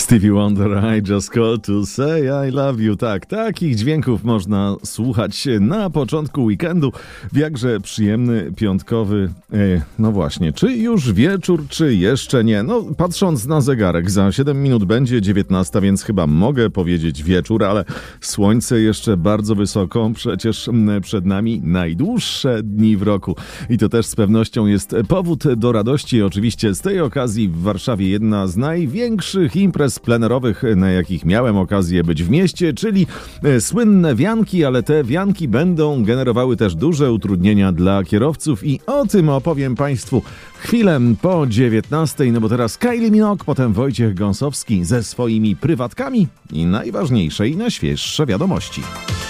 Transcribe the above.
Stevie Wonder, I just called to say I love you. Tak, takich dźwięków można słuchać na początku weekendu w jakże przyjemny piątkowy, no właśnie, czy już wieczór, czy jeszcze nie. No, patrząc na zegarek, za 7 minut będzie 19, więc chyba mogę powiedzieć wieczór, ale słońce jeszcze bardzo wysoko, przecież przed nami najdłuższe dni w roku. I to też z pewnością jest powód do radości. Oczywiście z tej okazji w Warszawie jedna z największych imprez plenerowych, na jakich miałem okazję być w mieście, czyli słynne wianki, ale te wianki będą generowały też duże utrudnienia dla kierowców i o tym opowiem Państwu chwilę po 19, no bo teraz Kylie Minogue, potem Wojciech Gąsowski ze swoimi prywatkami i najważniejsze i najświeższe wiadomości.